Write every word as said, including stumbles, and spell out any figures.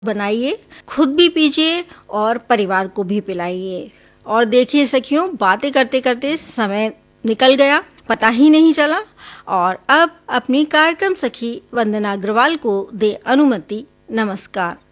बनाइए, खुद भी पीजिए और परिवार को भी पिलाइए। और देखिए सखियों, बातें करते करते समय निकल गया, पता ही नहीं चला। और अब अपनी कार्यक्रम सखी वंदना अग्रवाल को दे अनुमति। नमस्कार।